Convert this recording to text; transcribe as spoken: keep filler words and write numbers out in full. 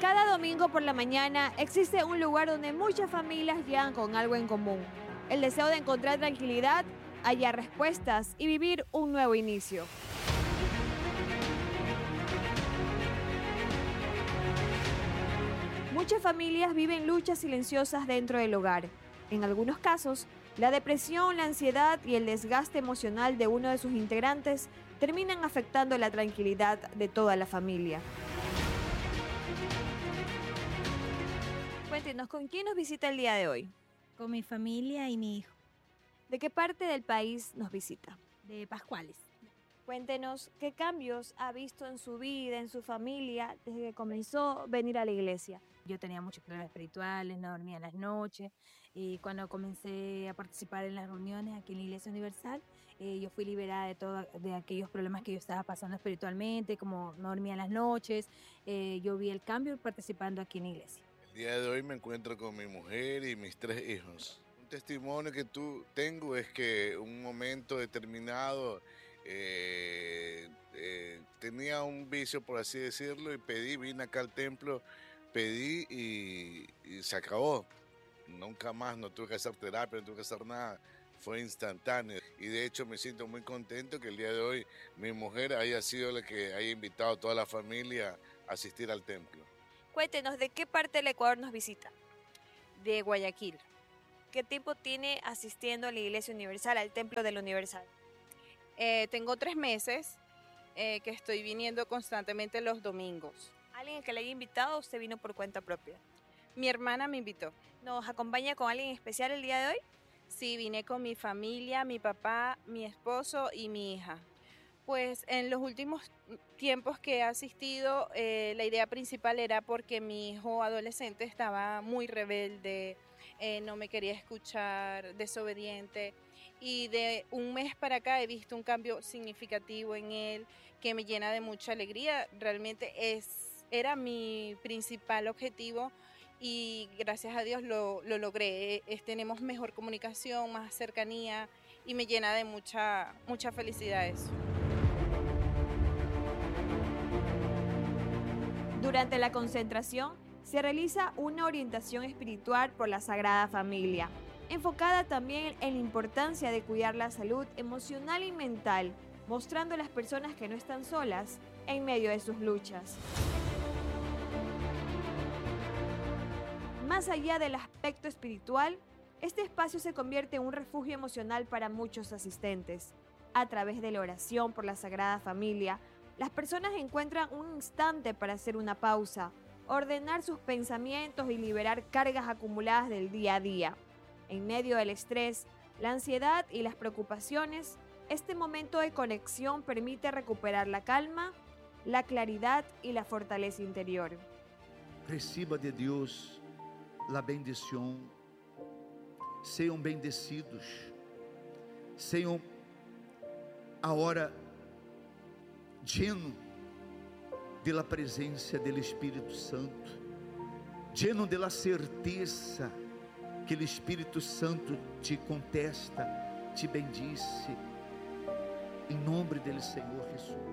Cada domingo por la mañana existe un lugar donde muchas familias llegan con algo en común: el deseo de encontrar tranquilidad, hallar respuestas y vivir un nuevo inicio. Muchas familias viven luchas silenciosas dentro del hogar. En algunos casos, la depresión, la ansiedad y el desgaste emocional de uno de sus integrantes terminan afectando la tranquilidad de toda la familia. Cuéntenos, ¿con quién nos visita el día de hoy? Con mi familia y mi hijo. ¿De qué parte del país nos visita? De Pascuales. Cuéntenos, ¿qué cambios ha visto en su vida, en su familia, desde que comenzó a venir a la iglesia? Yo tenía muchos problemas espirituales, no dormía en las noches, y cuando comencé a participar en las reuniones aquí en la Iglesia Universal, eh, yo fui liberada de todos de aquellos problemas que yo estaba pasando espiritualmente, como no dormía en las noches. Eh, yo vi el cambio participando aquí en la iglesia. El día de hoy me encuentro con mi mujer y mis tres hijos. Un testimonio que tú tengo es que un momento determinado eh, eh, tenía un vicio, por así decirlo, y pedí, vine acá al templo, pedí y, y se acabó. Nunca más, no tuve que hacer terapia, no tuve que hacer nada. Fue instantáneo y de hecho me siento muy contento que el día de hoy mi mujer haya sido la que haya invitado a toda la familia a asistir al templo. Cuéntenos, ¿de qué parte del Ecuador nos visita? De Guayaquil. ¿Qué tiempo tiene asistiendo a la Iglesia Universal, al Templo de la Universal? Eh, tengo tres meses eh, que estoy viniendo constantemente los domingos. ¿Alguien que le haya invitado o usted vino por cuenta propia? Mi hermana me invitó. ¿Nos acompaña con alguien especial el día de hoy? Sí, vine con mi familia, mi papá, mi esposo y mi hija. Pues en los últimos tiempos que he asistido, eh, la idea principal era porque mi hijo adolescente estaba muy rebelde, eh, no me quería escuchar, desobediente, y de un mes para acá he visto un cambio significativo en él que me llena de mucha alegría. Realmente es, era mi principal objetivo y gracias a Dios lo, lo logré. Es, tenemos mejor comunicación, más cercanía y me llena de mucha, mucha felicidad eso. Durante la concentración se realiza una orientación espiritual por la Sagrada Familia, enfocada también en la importancia de cuidar la salud emocional y mental, mostrando a las personas que no están solas en medio de sus luchas. Más allá del aspecto espiritual, este espacio se convierte en un refugio emocional para muchos asistentes. A través de la oración por la Sagrada Familia, las personas encuentran un instante para hacer una pausa, ordenar sus pensamientos y liberar cargas acumuladas del día a día. En medio del estrés, la ansiedad y las preocupaciones, este momento de conexión permite recuperar la calma, la claridad y la fortaleza interior. Reciba de Deus a bendição. Sejam bendecidos. Sejam agora lleno de la presencia del Espíritu Santo, lleno de la certeza que el Espíritu Santo te contesta, te bendice, em nome del Senhor Jesus.